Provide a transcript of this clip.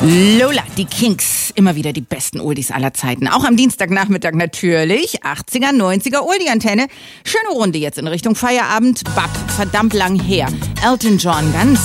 Lola, die Kinks, immer wieder die besten Oldies aller Zeiten. Auch am Dienstagnachmittag natürlich, 80er, 90er Oldie-Antenne. Schöne Runde jetzt in Richtung Feierabend. Bab, verdammt lang her. Elton John, ganz